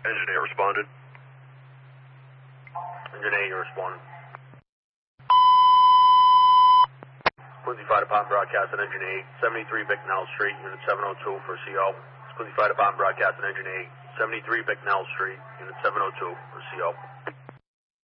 Engine 8 responded. Engine 8, you're responding. Quincy Fire Department broadcasting Engine 8, 73 Bicknell Street, Unit 702 for CO. Quincy Fire Department broadcasting Engine 8, 73 Bicknell Street, Unit 702 for CO.